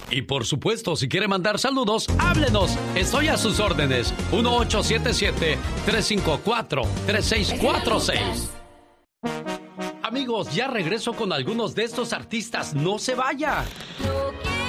Y por supuesto, si quiere mandar saludos, háblenos. Estoy a sus órdenes. 1877-354-3646. Amigos, ya regreso con algunos de estos artistas. No se vaya.